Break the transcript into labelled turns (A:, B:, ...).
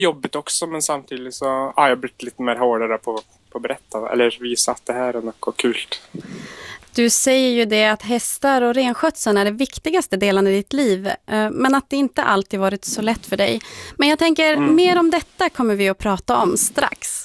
A: jobbigt också, men samtidigt så har jag blivit lite mer hårdare på att berätta eller visa att det här är något kul.
B: Du säger ju det att hästar och renskötseln är det viktigaste delen i ditt liv, men att det inte alltid varit så lätt för dig. Men jag tänker, mer om detta kommer vi att prata om strax.